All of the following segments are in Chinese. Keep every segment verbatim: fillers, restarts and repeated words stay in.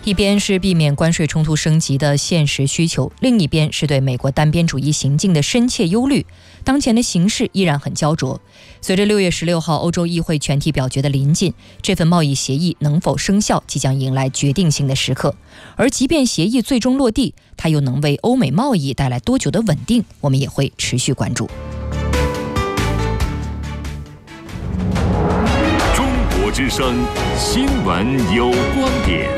一边是避免关税冲突升级的现实需求，另一边是对美国单边主义行径的深切忧虑。当前的形势依然很焦灼。随着六月十六号欧洲议会全体表决的临近，这份贸易协议能否生效即将迎来决定性的时刻。而即便协议最终落地，它又能为欧美贸易带来多久的稳定，我们也会持续关注。 中国之声新闻有观点。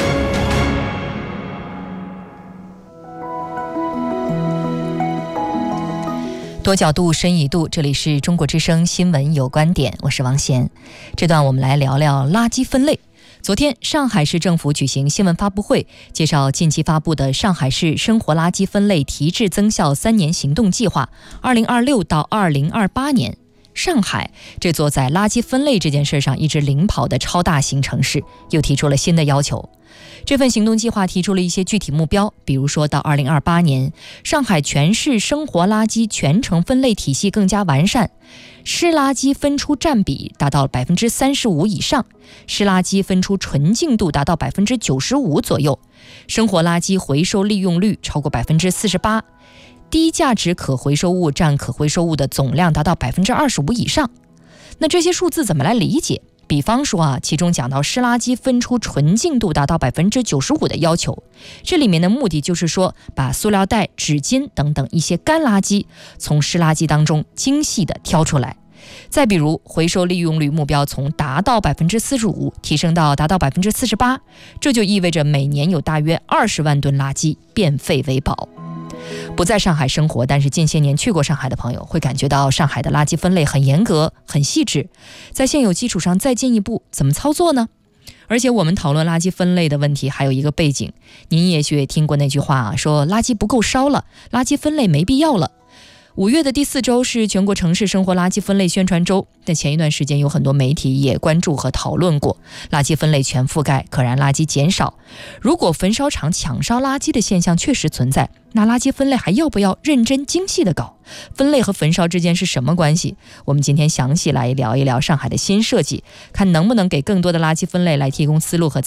多角度深一度，这里是中国之声新闻有观点，我是王贤。这段我们来聊聊垃圾分类。昨天上海市政府举行新闻发布会，介绍近期发布的上海市生活垃圾分类提质增效三年行动计划，二零二六到二零二八年。上海这座在垃圾分类这件事上一直领跑的超大型城市，又提出了新的要求。这份行动计划提出了一些具体目标，比如说到二零二八年，上海全市生活垃圾全程分类体系更加完善，湿垃圾分出占比达到百分之三十五以上，湿垃圾分出纯净度达到百分之九十五左右，生活垃圾回收利用率超过百分之四十八，低价值可回收物占可回收物的总量达到百分之二十五以上。那这些数字怎么来理解？比方说啊，其中讲到湿垃圾分出纯净度达到百分之九十五的要求，这里面的目的就是说，把塑料袋、纸巾等等一些干垃圾从湿垃圾当中精细的挑出来。再比如，回收利用率目标从达到百分之四十五提升到达到百分之四十八，这就意味着每年有大约二十万吨垃圾变废为宝。不在上海生活，但是近些年去过上海的朋友会感觉到上海的垃圾分类很严格、很细致，在现有基础上再进一步，怎么操作呢？而且我们讨论垃圾分类的问题还有一个背景，您也许也听过那句话啊，说垃圾不够烧了，垃圾分类没必要了。五月的第四周是全国城市生活垃圾分类宣传周，但前一段时间有很多媒体也关注和讨论过，垃圾分类全覆盖，可燃垃圾减少。如果焚烧厂抢烧垃圾的现象确实存在，那垃圾分类还要不要认真精细的搞？分类和焚烧之间是什么关系？我们今天详细来聊一聊上海的新设计，看能不能给更多的垃圾分类来提供思路和